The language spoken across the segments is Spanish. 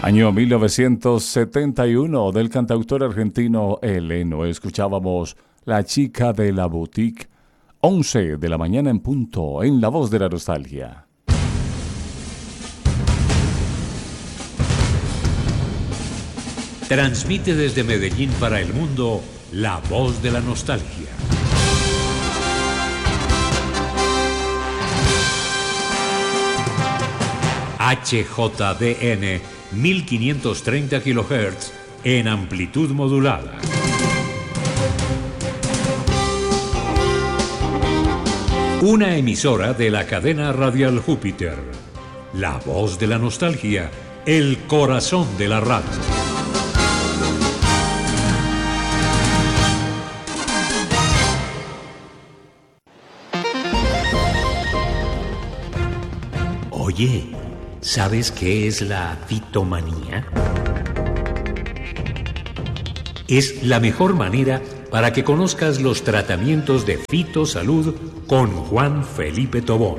Año 1971 del cantautor argentino Eleno. Escuchábamos La chica de la boutique, 11 de la mañana en punto, en La Voz de la Nostalgia. Transmite desde Medellín para el mundo La Voz de la Nostalgia. HJDN 1530 kHz en amplitud modulada. Una emisora de la cadena radial Júpiter. La Voz de la Nostalgia, el corazón de la radio. Oye, ¿sabes qué es la fitomanía? Es la mejor manera para que conozcas los tratamientos de fitosalud con Juan Felipe Tobón.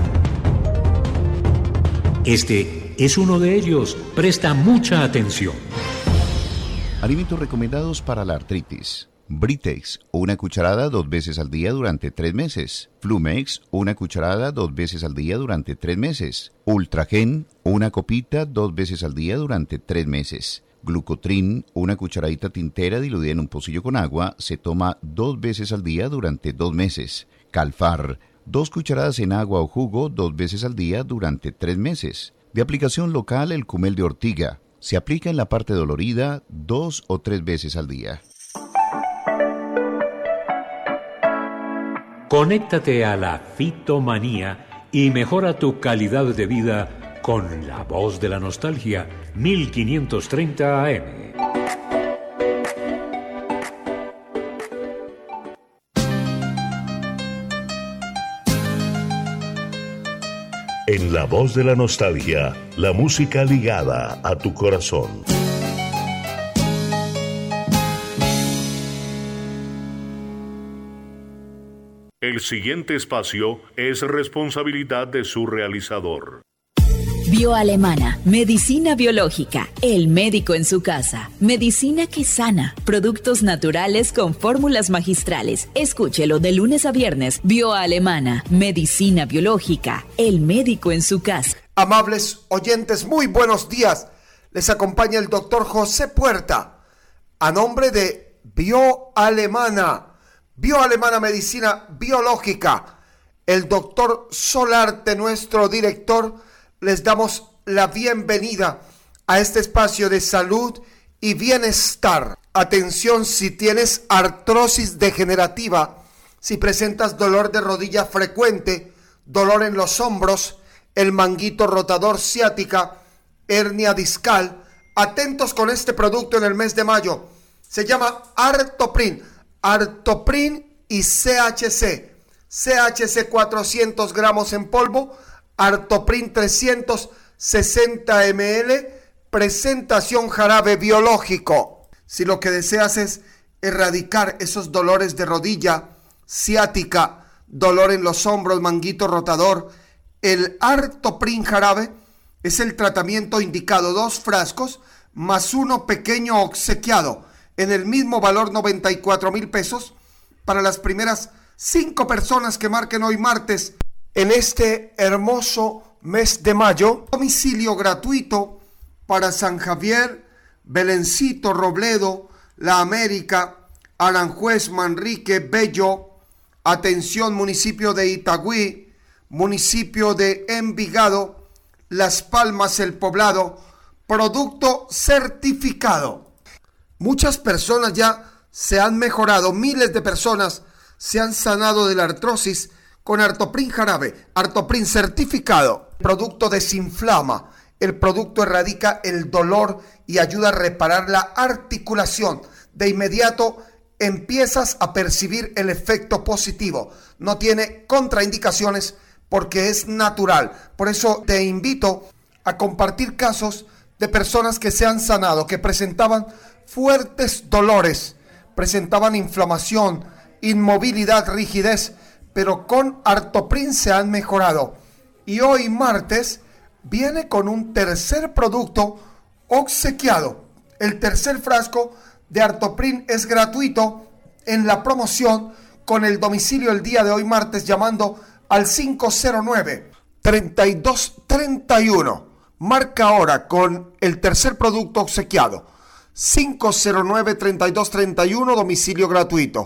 Este es uno de ellos. Presta mucha atención. Alimentos recomendados para la artritis. Britex, una cucharada 2 veces al día durante 3 meses. Flumex, una cucharada 2 veces al día durante 3 meses. Ultragen, una copita 2 veces al día durante 3 meses. Glucotrin, una cucharadita tintera diluida en un pocillo con agua, se toma 2 veces al día durante 2 meses. Calfar, 2 cucharadas en agua o jugo 2 veces al día durante 3 meses. De aplicación local, el cumel de ortiga. Se aplica en la parte dolorida 2 o 3 veces al día. Conéctate a la fitomanía y mejora tu calidad de vida con La Voz de la Nostalgia 1530 AM. En La Voz de la Nostalgia, la música ligada a tu corazón. El siguiente espacio es responsabilidad de su realizador. Bioalemana, medicina biológica, el médico en su casa, medicina que sana, productos naturales con fórmulas magistrales. Escúchelo de lunes a viernes. Bioalemana, medicina biológica, el médico en su casa. Amables oyentes, muy buenos días. Les acompaña el doctor José Puerta, a nombre de Bioalemana. Bioalemana, medicina biológica. El doctor Solarte, nuestro director, les damos la bienvenida a este espacio de salud y bienestar. Atención, si tienes artrosis degenerativa, si presentas dolor de rodilla frecuente, dolor en los hombros, el manguito rotador ciática, hernia discal, atentos con este producto en el mes de mayo. Se llama Artoprin. Artoprin y CHC. CHC 400 gramos en polvo, Artoprin 360 ml, presentación jarabe biológico. Si lo que deseas es erradicar esos dolores de rodilla, ciática, dolor en los hombros, manguito rotador, el Artoprin jarabe es el tratamiento indicado. 2 frascos más 1 pequeño obsequiado en el mismo valor, 94,000 pesos, para las primeras 5 personas que marquen hoy martes en este hermoso mes de mayo. Domicilio gratuito para San Javier, Belencito, Robledo, La América, Aranjuez, Manrique, Bello. Atención, municipio de Itagüí, municipio de Envigado, Las Palmas, El Poblado. Producto certificado. Muchas personas ya se han mejorado, miles de personas se han sanado de la artrosis con Artoprin jarabe, Artoprin certificado. El producto desinflama, el producto erradica el dolor y ayuda a reparar la articulación. De inmediato empiezas a percibir el efecto positivo. No tiene contraindicaciones porque es natural. Por eso te invito a compartir casos de personas que se han sanado, que presentaban fuertes dolores, presentaban inflamación, inmovilidad, rigidez, pero con Artoprin se han mejorado. Y hoy martes viene con un tercer producto obsequiado. El tercer frasco de Artoprin es gratuito en la promoción con el domicilio el día de hoy martes llamando al 509-3231. Marca ahora con el tercer producto obsequiado. 509-3231, domicilio gratuito.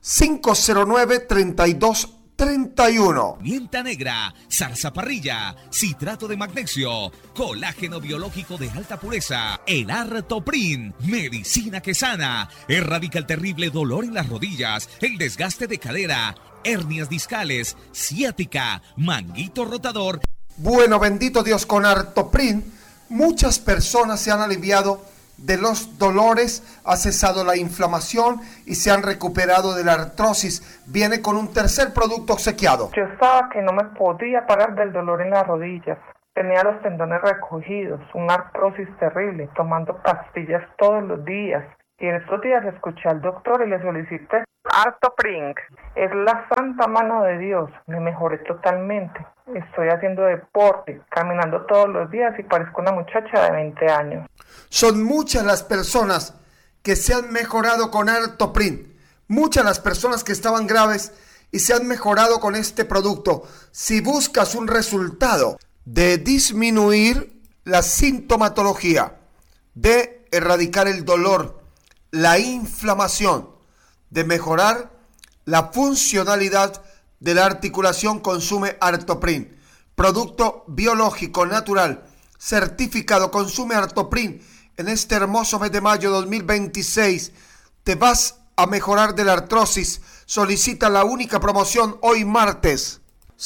509-3231. Pimienta negra, zarzaparrilla, citrato de magnesio, colágeno biológico de alta pureza, el Artoprin, medicina que sana, erradica el terrible dolor en las rodillas, el desgaste de cadera, hernias discales, ciática, manguito rotador. Bueno, bendito Dios, con Artoprin muchas personas se han aliviado de los dolores, ha cesado la inflamación y se han recuperado de la artrosis. Viene con un tercer producto obsequiado. Yo estaba que no me podía parar del dolor en las rodillas. Tenía los tendones recogidos, una artrosis terrible, tomando pastillas todos los días. Y en estos días escuché al doctor y le solicité Artoprin. Es la santa mano de Dios. Me mejoré totalmente. Estoy haciendo deporte, caminando todos los días y parezco una muchacha de 20 años. Son muchas las personas que se han mejorado con Artoprin. Muchas las personas que estaban graves y se han mejorado con este producto. Si buscas un resultado de disminuir la sintomatología, de erradicar el dolor, la inflamación, de mejorar la funcionalidad de la articulación, consume Artoprin. Producto biológico natural, certificado. Consume Artoprin en este hermoso mes de mayo 2026. Te vas a mejorar de la artrosis. Solicita la única promoción hoy martes.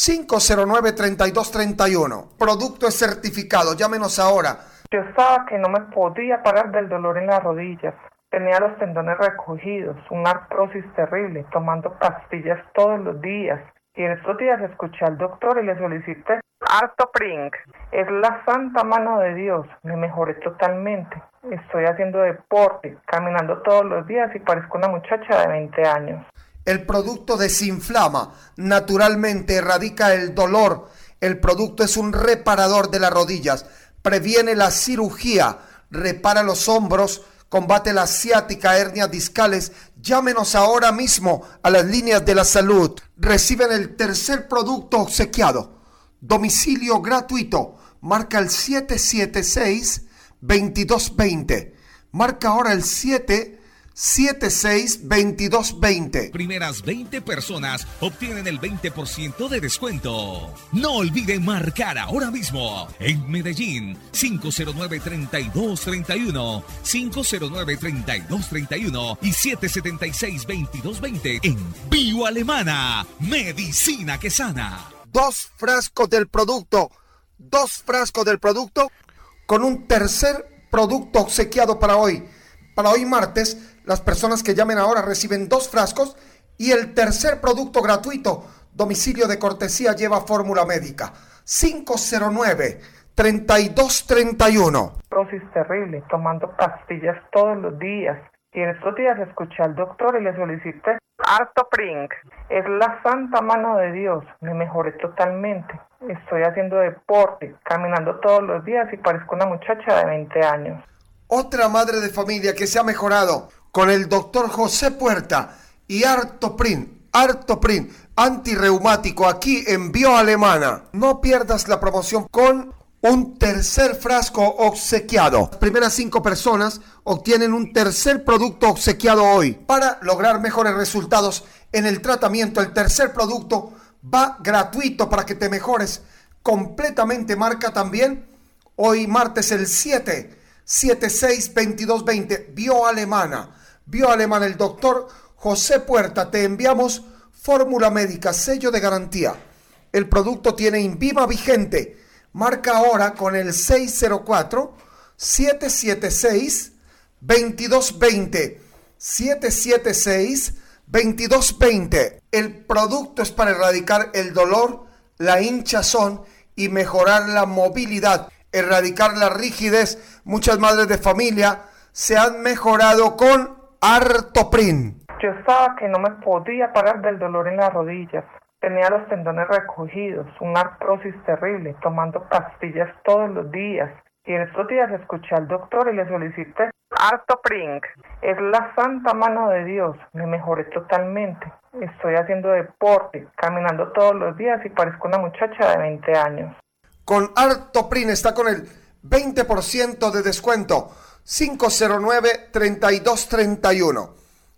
509-3231. Producto es certificado. Llámenos ahora. Yo estaba que no me podía parar del dolor en las rodillas. Tenía los tendones recogidos, una artrosis terrible, tomando pastillas todos los días. Y en estos días escuché al doctor y le solicité Artoprin. Es la santa mano de Dios. Me mejoré totalmente. Estoy haciendo deporte, caminando todos los días y parezco una muchacha de 20 años. El producto desinflama, naturalmente erradica el dolor. El producto es un reparador de las rodillas, previene la cirugía, repara los hombros, combate la ciática, hernias discales. Llámenos ahora mismo a las líneas de la salud. Reciben el tercer producto obsequiado. Domicilio gratuito. Marca el 776-2220. Marca ahora el 776-2220. Primeras 20 personas obtienen el 20% de descuento. No olviden marcar ahora mismo. En Medellín, 509-3231, 509-3231 y 776-2220. En Bio Alemana, medicina que sana. 2 frascos del producto. 2 frascos del producto con un tercer producto obsequiado para hoy. Para hoy martes, las personas que llamen ahora reciben 2 frascos y el tercer producto gratuito. Domicilio de cortesía lleva fórmula médica. 509-3231. Artrosis terrible, tomando pastillas todos los días. Y en estos días escuché al doctor y le solicité Artoprin. Es la santa mano de Dios. Me mejoré totalmente. Estoy haciendo deporte, caminando todos los días y parezco una muchacha de 20 años. Otra madre de familia que se ha mejorado con el doctor José Puerta y Artoprin, antirreumático aquí en Bio Alemana. No pierdas la promoción con un tercer frasco obsequiado. Las primeras 5 personas obtienen un tercer producto obsequiado hoy. Para lograr mejores resultados en el tratamiento, el tercer producto va gratuito para que te mejores completamente. Marca también hoy martes el 776-2220. Bio Alemana, el doctor José Puerta. Te enviamos fórmula médica, sello de garantía. El producto tiene INVIMA vigente. Marca ahora con el 604-776-2220. 776-2220. El producto es para erradicar el dolor, la hinchazón y mejorar la movilidad, erradicar la rigidez. Muchas madres de familia se han mejorado con Artoprin. Yo estaba que no me podía parar del dolor en las rodillas. Tenía los tendones recogidos, una artrosis terrible, tomando pastillas todos los días. Y en estos días escuché al doctor y le solicité Artoprin. Es la santa mano de Dios. Me mejoré totalmente. Estoy haciendo deporte, caminando todos los días y parezco una muchacha de 20 años. Con Artoprin está con el 20% de descuento. 509-3231.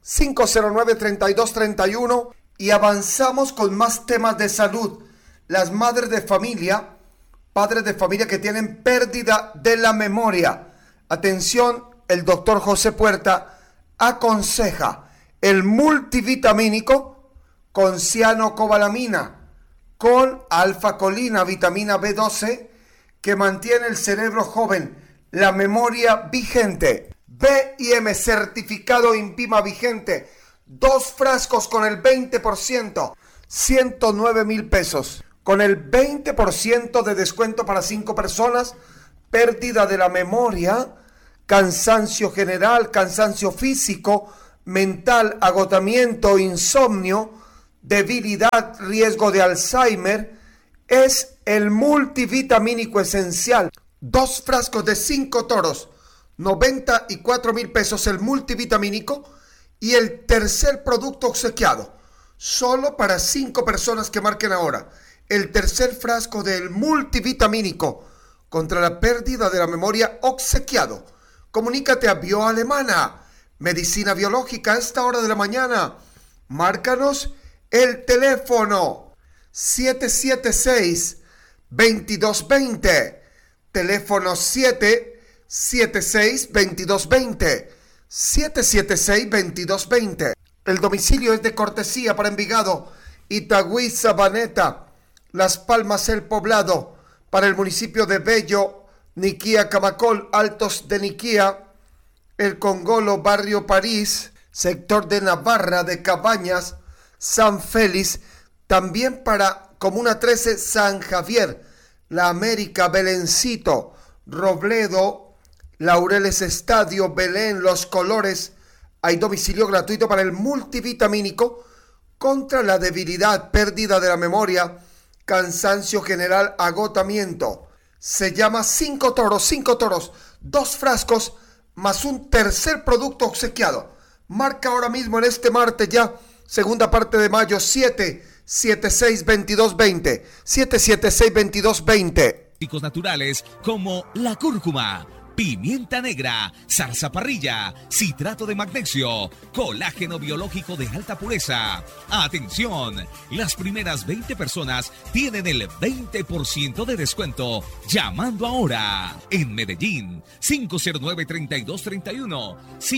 509-3231. Y avanzamos con más temas de salud. Las madres de familia, padres de familia que tienen pérdida de la memoria. Atención, el doctor José Puerta aconseja el multivitamínico con cianocobalamina, con alfa-colina, vitamina B12, que mantiene el cerebro joven, la memoria vigente. B&M certificado INVIMA vigente, 2 frascos con el 20%, 109,000 pesos. Con el 20% de descuento para 5 personas, pérdida de la memoria, cansancio general, cansancio físico, mental, agotamiento, insomnio, debilidad, riesgo de Alzheimer, es el multivitamínico esencial. 2 frascos de 5 toros, 94,000 pesos el multivitamínico, y el tercer producto obsequiado, solo para 5 personas que marquen ahora. El tercer frasco del multivitamínico contra la pérdida de la memoria obsequiado. Comunícate a Bioalemana, Medicina Biológica, a esta hora de la mañana. Márcanos el teléfono 776-2220. Teléfono 776-2220. 776-2220. El domicilio es de cortesía para Envigado, Itagüí, Sabaneta, Las Palmas, El Poblado, para el municipio de Bello, Niquía, Camacol, Altos de Niquía, El Congolo, Barrio París, sector de Navarra, de Cabañas, San Félix, también para Comuna 13, San Javier, La América, Belencito, Robledo, Laureles Estadio, Belén, Los Colores. Hay domicilio gratuito para el multivitamínico contra la debilidad, pérdida de la memoria, cansancio general, agotamiento. Se llama 5 toros, 2 frascos más un tercer producto obsequiado. Marca ahora mismo en este martes ya, segunda parte de mayo, 776-2220. 776-2220. Naturales como la cúrcuma, pimienta negra, zarzaparrilla, citrato de magnesio, colágeno biológico de alta pureza. Atención, las primeras 20 personas tienen el 20% de descuento llamando ahora. En Medellín, 509-3231,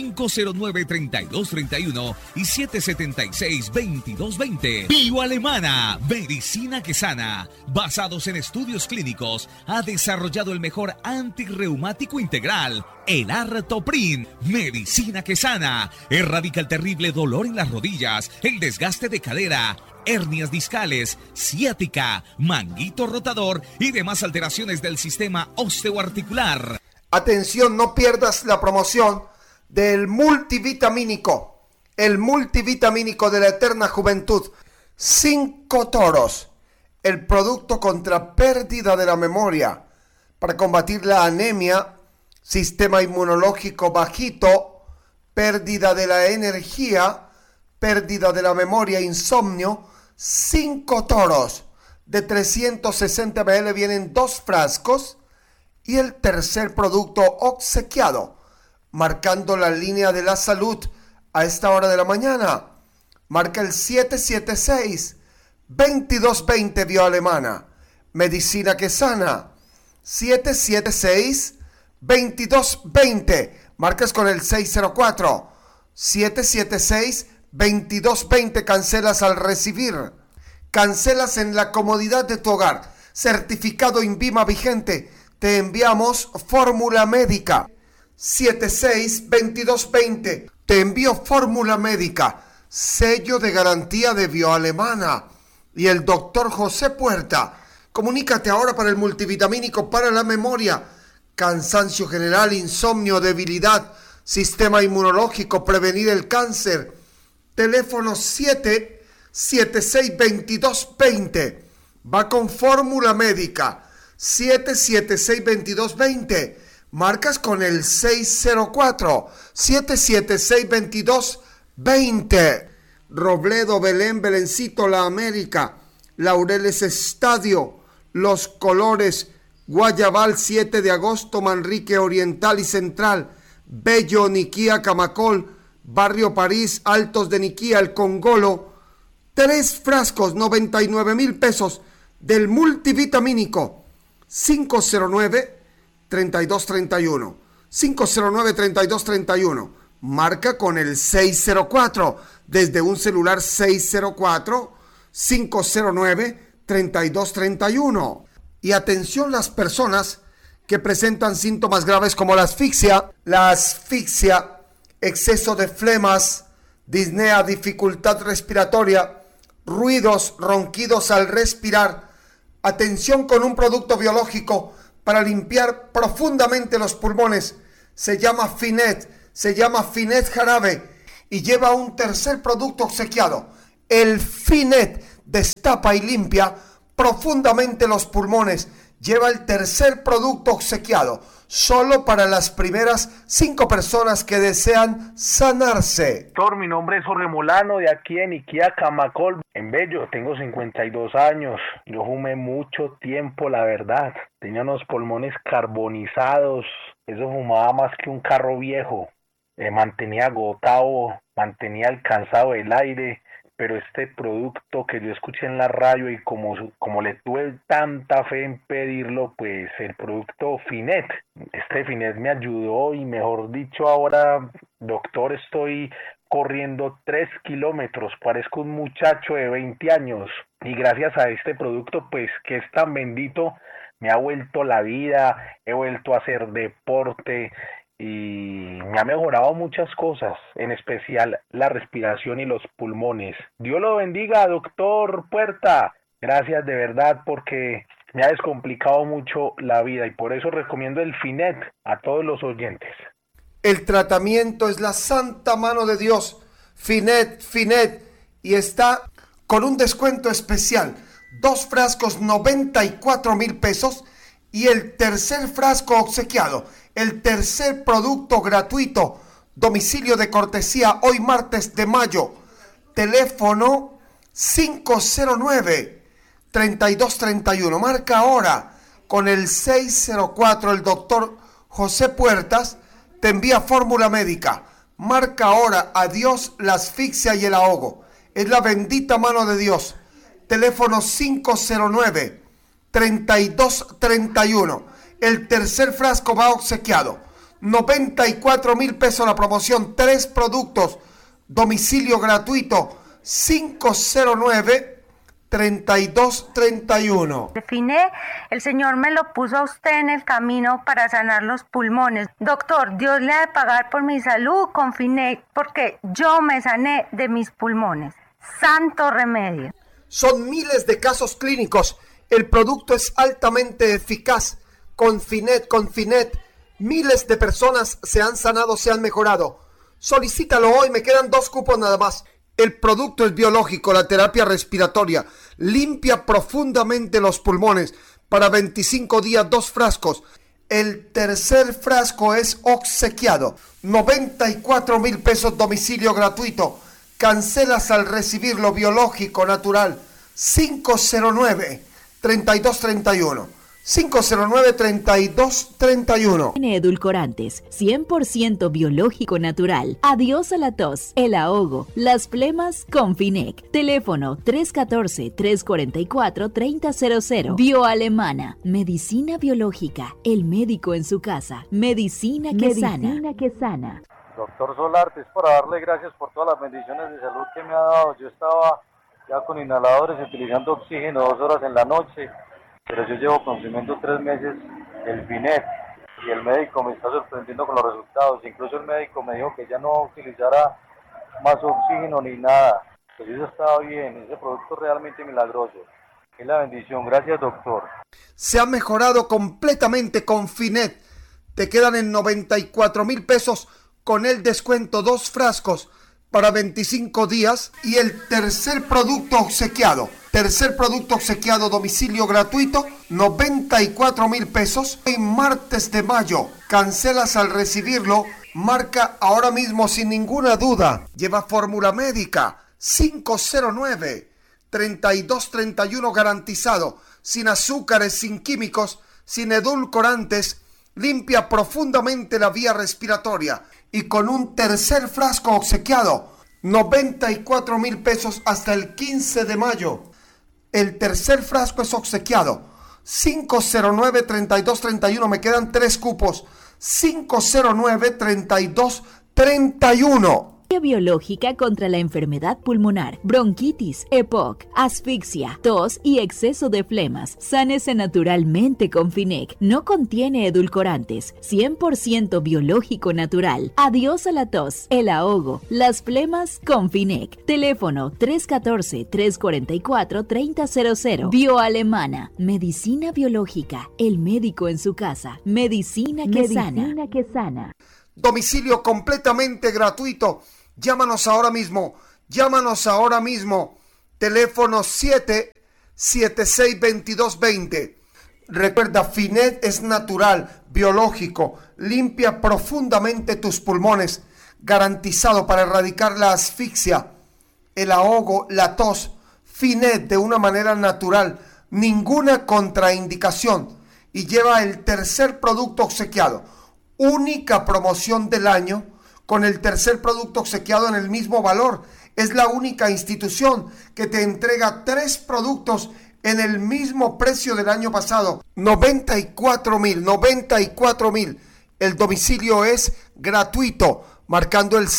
509-3231 y 776-2220. Bioalemana, medicina que sana, basados en estudios clínicos, ha desarrollado el mejor antirreumático integral, el Artoprin, medicina que sana, erradica el terrible dolor en las rodillas, el desgaste de cadera, hernias discales, ciática, manguito rotador y demás alteraciones del sistema osteoarticular. Atención, no pierdas la promoción del multivitamínico, el multivitamínico de la eterna juventud. 5 toros, el producto contra pérdida de la memoria, para combatir la anemia, sistema inmunológico bajito, pérdida de la energía, pérdida de la memoria, insomnio. 5 toros de 360 ml, vienen 2 frascos y el tercer producto obsequiado, marcando la línea de la salud a esta hora de la mañana. Marca el 776-2220 Bioalemana, medicina que sana. 776-2220. Marcas con el 604. 776-2220. Cancelas al recibir. Cancelas en la comodidad de tu hogar. Certificado INVIMA vigente. Te enviamos fórmula médica. 76220. Te envío fórmula médica. Sello de garantía de Bioalemana. Y el doctor José Puerta. Comunícate ahora para el multivitamínico para la memoria, cansancio general, insomnio, debilidad, sistema inmunológico, prevenir el cáncer. Teléfono 776-2220. Va con fórmula médica. 776-2220. Marcas con el 604-776-2220. Robledo, Belén, Belencito, La América, Laureles Estadio, Los Colores, Guayabal, 7 de agosto, Manrique Oriental y Central, Bello, Niquía, Camacol, Barrio París, Altos de Niquía, El Congolo. 3 frascos, 99,000 pesos del multivitamínico. 509-3231. 509-3231. Marca con el 604. Desde un celular 604-509-3231. Y atención las personas que presentan síntomas graves como la asfixia, exceso de flemas, disnea, dificultad respiratoria, ruidos, ronquidos al respirar. Atención con un producto biológico para limpiar profundamente los pulmones. Se llama Finet Jarabe y lleva un tercer producto obsequiado. El Finet destapa y limpia profundamente los pulmones. Lleva el tercer producto obsequiado, solo para las primeras 5 personas que desean sanarse. Doctor, mi nombre es Jorge Molano, de aquí en Niquía, Camacol, en Bello. Tengo 52 años. Yo fumé mucho tiempo, la verdad. Tenía unos pulmones carbonizados. Eso fumaba más que un carro viejo. Mantenía agotado, mantenía alcanzado el aire. Pero este producto que yo escuché en la radio y como le tuve tanta fe en pedirlo, pues el producto Finet, este Finet me ayudó y mejor dicho ahora, doctor, estoy corriendo 3 kilómetros, parezco un muchacho de 20 años y gracias a este producto pues que es tan bendito, me ha vuelto la vida, he vuelto a hacer deporte y me ha mejorado muchas cosas, en especial la respiración y los pulmones. Dios lo bendiga, doctor Puerta. Gracias de verdad porque me ha descomplicado mucho la vida y por eso recomiendo el Finet a todos los oyentes. El tratamiento es la santa mano de Dios. Finet, y está con un descuento especial. 2 frascos, 94,000 pesos y el tercer frasco obsequiado. El tercer producto gratuito, domicilio de cortesía, hoy martes de mayo. Teléfono 509-3231. Marca ahora con el 604. El doctor José Puertas te envía fórmula médica. Marca ahora. Adiós la asfixia y el ahogo. Es la bendita mano de Dios. Teléfono 509-3231. El tercer frasco va obsequiado. 94,000 pesos la promoción. 3 productos. Domicilio gratuito. 509-3231. Finet, el Señor me lo puso a usted en el camino para sanar los pulmones. Doctor, Dios le ha de pagar por mi salud con Finet porque yo me sané de mis pulmones. Santo remedio. Son miles de casos clínicos. El producto es altamente eficaz. Con Finet, miles de personas se han sanado, se han mejorado. Solicítalo hoy, me quedan 2 cupos nada más. El producto es biológico, la terapia respiratoria. Limpia profundamente los pulmones. Para 25 días, 2 frascos. El tercer frasco es obsequiado. 94,000 pesos, domicilio gratuito. Cancelas al recibirlo, biológico, natural. 509-3231. 509-3231. Tiene edulcorantes, 100% biológico natural. Adiós a la tos, el ahogo, las flemas con Finet. Teléfono 314-344-3000. Bioalemana, medicina biológica, el médico en su casa. Medicina que sana. Doctor Solarte, es para darle gracias por todas las bendiciones de salud que me ha dado. Yo estaba ya con inhaladores utilizando oxígeno 2 horas en la noche. Pero yo llevo consumiendo 3 meses el Finet y el médico me está sorprendiendo con los resultados. Incluso el médico me dijo que ya no utilizara más oxígeno ni nada. Pues eso estaba bien, ese producto es realmente milagroso. Es la bendición, gracias doctor. Se ha mejorado completamente con Finet. Te quedan en 94,000 pesos con el descuento 2 frascos para 25 días y el tercer producto obsequiado. Tercer producto obsequiado, domicilio gratuito, 94,000 pesos. Hoy martes de mayo, cancelas al recibirlo, marca ahora mismo sin ninguna duda. Lleva fórmula médica, 509-3231 garantizado, sin azúcares, sin químicos, sin edulcorantes, limpia profundamente la vía respiratoria y con un tercer frasco obsequiado, 94,000 pesos hasta el 15 de mayo. El tercer frasco es obsequiado, 509-3231, me quedan 3 cupos, 509-3231. Biológica contra la enfermedad pulmonar, bronquitis, EPOC, asfixia, tos y exceso de flemas. Sánese naturalmente con Finec. No contiene edulcorantes. 100% biológico natural. Adiós a la tos, el ahogo, las flemas con Finec. Teléfono 314-344-3000. Bioalemana. Medicina biológica. El médico en su casa. Medicina que sana. Domicilio completamente gratuito. Llámanos ahora mismo. Teléfono 776-2220. Recuerda, Finet es natural, biológico, limpia profundamente tus pulmones, garantizado para erradicar la asfixia, el ahogo, la tos. Finet de una manera natural, ninguna contraindicación, y lleva el tercer producto obsequiado. Única promoción del año con el tercer producto obsequiado en el mismo valor. Es la única institución que te entrega 3 productos en el mismo precio del año pasado. 94,000. El domicilio es gratuito, marcando el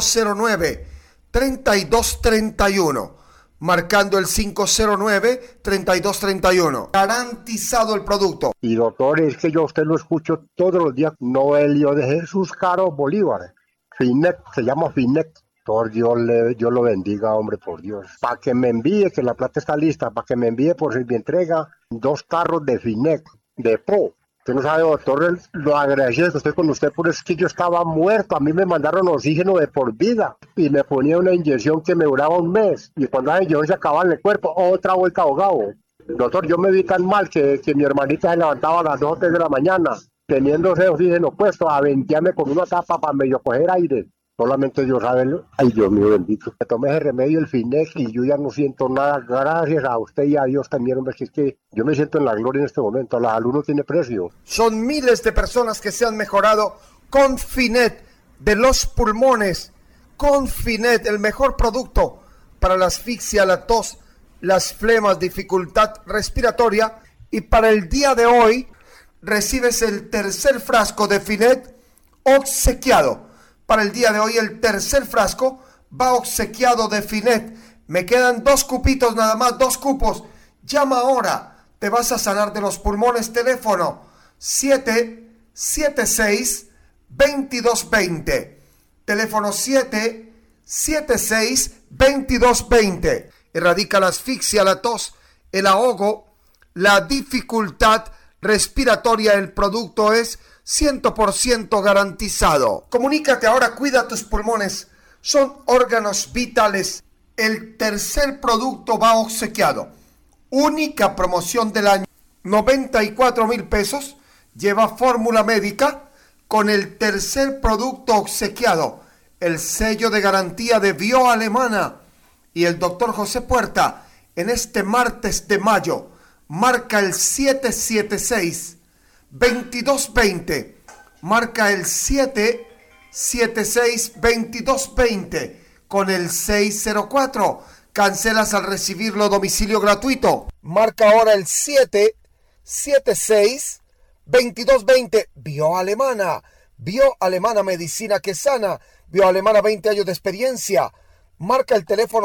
509-3231. Marcando el 509-3231. Garantizado el producto. Y doctor, es que yo a usted lo escucho todos los días. Noelio de Jesús Caro Bolívar. Finet, se llama Finet. Por Dios lo bendiga, hombre, por Dios. Para que me envíe, que la plata está lista, para que me envíe por si me entrega 2 carros de Finet, de Po. Usted no sabe, doctor, lo agradecido que estoy con usted, por es que yo estaba muerto. A mí me mandaron oxígeno de por vida y me ponía una inyección que me duraba 1 mes. Y cuando la inyección se acababa en el cuerpo, otra vuelta ahogado. Doctor, yo me vi tan mal que mi hermanita se levantaba a las 2 o 3 de la mañana, teniendo ese oxígeno puesto, a ventearme con una tapa para medio coger aire. Solamente Dios sabe. Ay, Dios mío bendito. Me tomé ese remedio, el Finex, y yo ya no siento nada. Gracias a usted y a Dios también, hombre, que es que yo me siento en la gloria en este momento. La salud no tiene precio. Son miles de personas que se han mejorado con Finet de los pulmones. Con Finet, el mejor producto para la asfixia, la tos, las flemas, dificultad respiratoria. Y para el día de hoy recibes el tercer frasco de Finet obsequiado. Para el día de hoy el tercer frasco va obsequiado de Finet. Me quedan 2 cupitos nada más, 2 cupos. Llama ahora, te vas a sanar de los pulmones. Teléfono 776-2220. Teléfono 776-2220. Erradica la asfixia, la tos, el ahogo, la dificultad respiratoria. El producto es 100% garantizado. Comunícate ahora, cuida tus pulmones. Son órganos vitales. El tercer producto va obsequiado. Única promoción del año. 94,000 pesos. Lleva fórmula médica con el tercer producto obsequiado. El sello de garantía de Bioalemana. Y el doctor José Puerta, en este martes de mayo, marca el 776-2220. Marca el 776-2220 con el 604. Cancelas al recibirlo, domicilio gratuito. Marca ahora el 776-2220. Bioalemana. Bioalemana, medicina que sana. Bioalemana, 20 años de experiencia. Marca el teléfono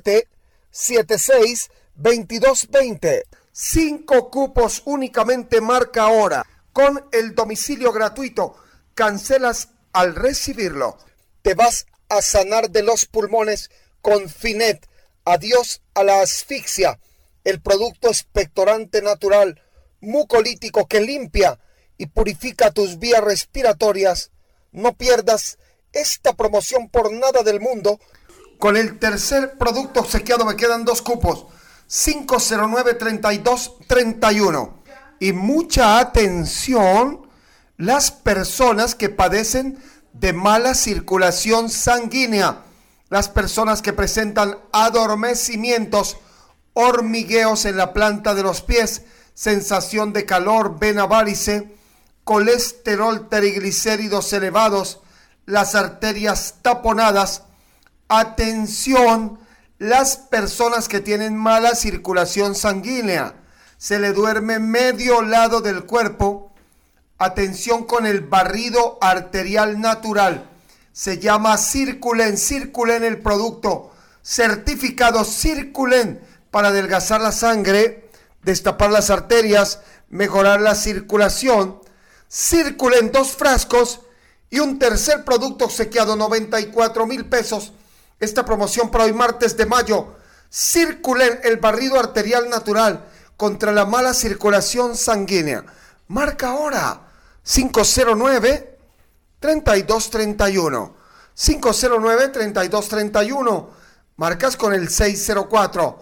776-2220. 5 cupos únicamente, marca ahora. Con el domicilio gratuito. Cancelas al recibirlo. Te vas a sanar de los pulmones con Finet. Adiós a la asfixia. El producto expectorante natural, mucolítico, que limpia y purifica tus vías respiratorias. No pierdas esta promoción por nada del mundo. Con el tercer producto obsequiado me quedan 2 cupos. 509-3231. Y mucha atención, las personas que padecen de mala circulación sanguínea, las personas que presentan adormecimientos, hormigueos en la planta de los pies, sensación de calor, vena varice, colesterol, triglicéridos elevados, las arterias taponadas. Atención, las personas que tienen mala circulación sanguínea, se le duerme medio lado del cuerpo. Atención con el barrido arterial natural, se llama Circulen, Circulen el producto, certificado Circulen para adelgazar la sangre, destapar las arterias, mejorar la circulación. Circulen 2 frascos y un tercer producto obsequiado, 94,000 pesos. Esta promoción para hoy martes de mayo. Circulen el barrido arterial natural contra la mala circulación sanguínea. Marca ahora 509-3231. 509-3231. Marcas con el 604.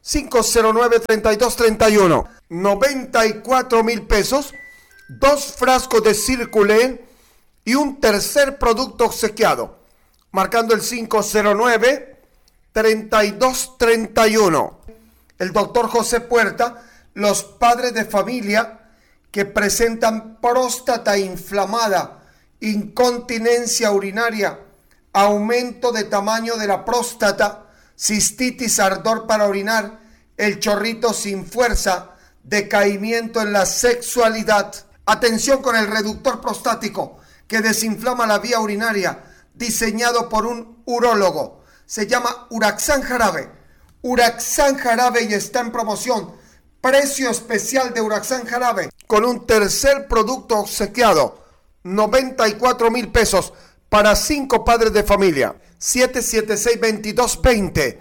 509-3231. 94,000 pesos. 2 frascos de Circulen y un tercer producto obsequiado. Marcando el 509-3231. El doctor José Puerta, los padres de familia que presentan próstata inflamada, incontinencia urinaria, aumento de tamaño de la próstata, cistitis, ardor para orinar, el chorrito sin fuerza, decaimiento en la sexualidad. Atención con el reductor prostático que desinflama la vía urinaria, diseñado por un urólogo. Se llama Uraxan Jarabe. Uraxan Jarabe y está en promoción. Precio especial de Uraxan Jarabe con un tercer producto obsequiado. 94,000 pesos para 5 padres de familia. 776-2220.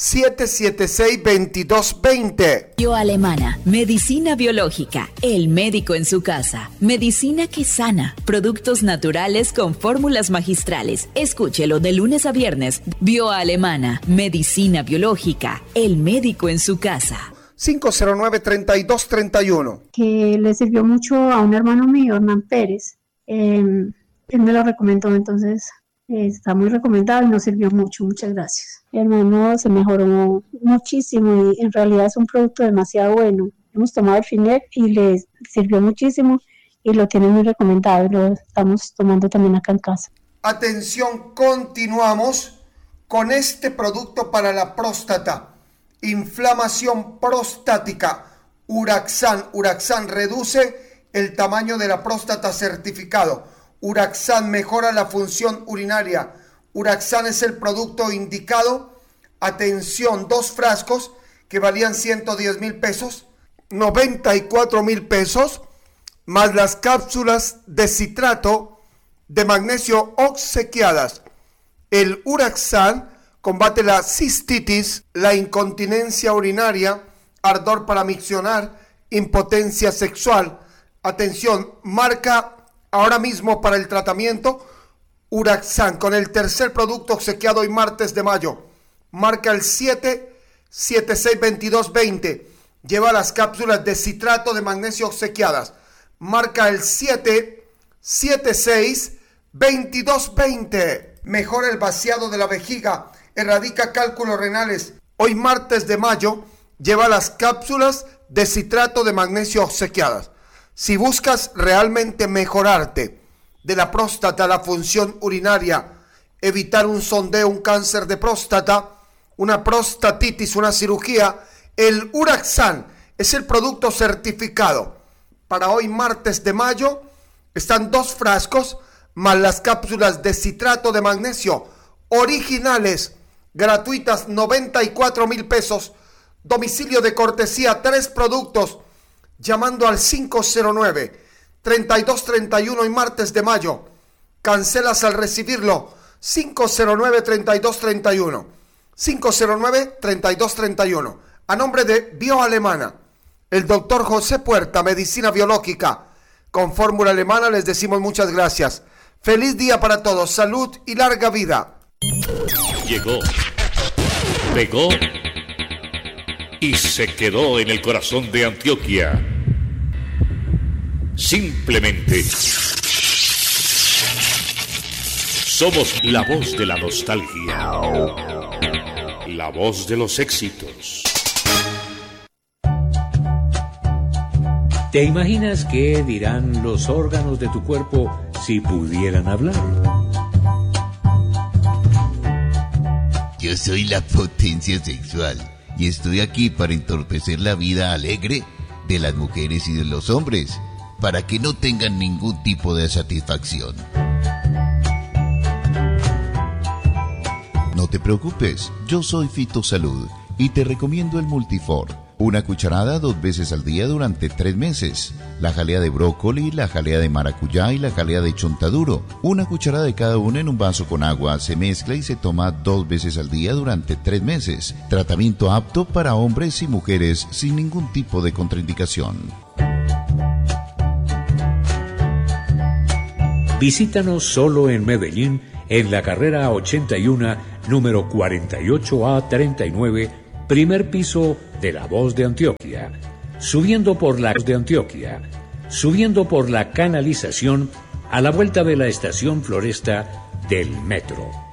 776-2220. Bioalemana, medicina biológica, el médico en su casa, medicina que sana, productos naturales con fórmulas magistrales. Escúchelo de lunes a viernes. Bioalemana, medicina biológica, el médico en su casa. 509-3231. Que le sirvió mucho a un hermano mío, Hernán Pérez. Él me lo recomendó, entonces está muy recomendado y nos sirvió mucho. Muchas gracias. Mi hermano se mejoró muchísimo y en realidad es un producto demasiado bueno. Hemos tomado el Finec y le sirvió muchísimo y lo tiene muy recomendado y lo estamos tomando también acá en casa. Atención, continuamos con este producto para la próstata. Inflamación prostática. Uraxan. Uraxan reduce el tamaño de la próstata, certificado. Uraxan mejora la función urinaria. Uraxan es el producto indicado. Atención, 2 frascos que valían 110,000 pesos, 94,000 pesos, más las cápsulas de citrato de magnesio obsequiadas. El Uraxan combate la cistitis, la incontinencia urinaria, ardor para miccionar, impotencia sexual. Atención, marca ahora mismo para el tratamiento Uraxan con el tercer producto obsequiado hoy martes de mayo. Marca el 776-2220. Lleva las cápsulas de citrato de magnesio obsequiadas. Marca el 776-2220. Mejora el vaciado de la vejiga. Erradica cálculos renales. Hoy martes de mayo lleva las cápsulas de citrato de magnesio obsequiadas. Si buscas realmente mejorarte de la próstata, la función urinaria, evitar un sondeo, un cáncer de próstata, una prostatitis, una cirugía, el Uraxan es el producto certificado. Para hoy martes de mayo están 2 frascos más las cápsulas de citrato de magnesio originales, gratuitas, 94,000 pesos. Domicilio de cortesía, 3 productos, llamando al 509-3231 y martes de mayo. Cancelas al recibirlo. 509-3231. 509-3231. A nombre de Bioalemana, el doctor José Puerta, medicina biológica con fórmula alemana, les decimos muchas gracias. Feliz día para todos, salud y larga vida. Llegó, pegó y se quedó en el corazón de Antioquia. Simplemente somos la voz de la nostalgia, la voz de los éxitos. ¿Te imaginas qué dirán los órganos de tu cuerpo si pudieran hablar? Yo soy la potencia sexual y estoy aquí para entorpecer la vida alegre de las mujeres y de los hombres, para que no tengan ningún tipo de satisfacción. No te preocupes, yo soy Fitosalud y te recomiendo el Multifor. Una cucharada 2 veces al día durante 3 meses. La jalea de brócoli, la jalea de maracuyá y la jalea de chontaduro. Una cucharada de cada una en un vaso con agua. Se mezcla y se toma 2 veces al día durante 3 meses. Tratamiento apto para hombres y mujeres sin ningún tipo de contraindicación. Visítanos solo en Medellín, en la carrera 81, número 48A39, primer piso de La Voz de Antioquia, subiendo por la canalización a la vuelta de la estación Floresta del metro.